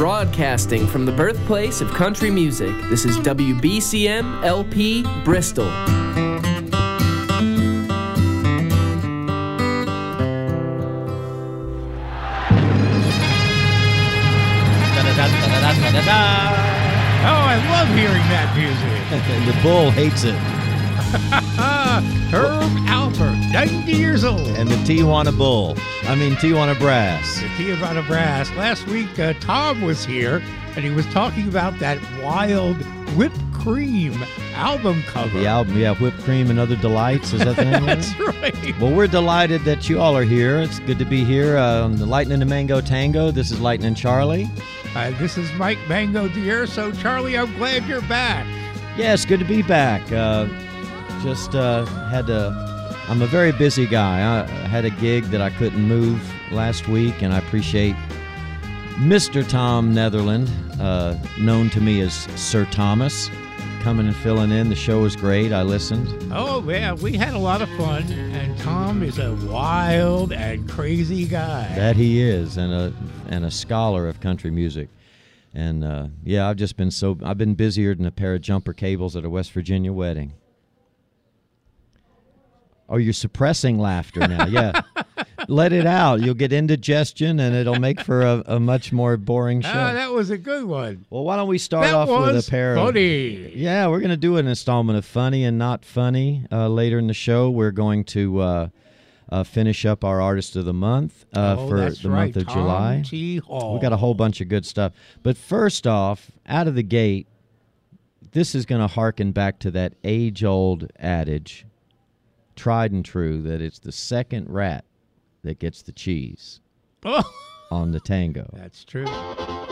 Broadcasting from the birthplace of country music, this is WBCM LP Bristol. Oh, I love hearing that music. The bull hates it. Herb Alpert, 90 years old. And the Tijuana Brass. The Tijuana Brass. Last week, Tom was here, and he was talking about that wild Whipped Cream album cover. The album, yeah, Whipped Cream and Other Delights. Is that the name of it? That's right. Well, we're delighted that you all are here. It's good to be here on the Lightning and Mango Tango. This is Lightning Charlie. This is Mike Mango D'Urso. Charlie, I'm glad you're back. Yeah, it's good to be back. I'm a very busy guy. I had a gig that I couldn't move last week, and I appreciate Mr. Tom Netherland, known to me as Sir Thomas, coming and filling in. The show was great. I listened. Oh, yeah, we had a lot of fun, and Tom is a wild and crazy guy. That he is, and a scholar of country music. And, yeah, I've been busier than a pair of jumper cables at a West Virginia wedding. Oh, you're suppressing laughter now. Yeah. Let it out. You'll get indigestion, and it'll make for a much more boring show. That was a good one. Well, why don't we start off with a pair funny. Yeah, we're going to do an installment of Funny and Not Funny later in the show. We're going to finish up our Artist of the Month for the month of July. T. Hall. We got a whole bunch of good stuff. But first off, out of the gate, this is going to harken back to that age-old adage, tried and true, that it's the second rat that gets the cheese on the tango. That's true.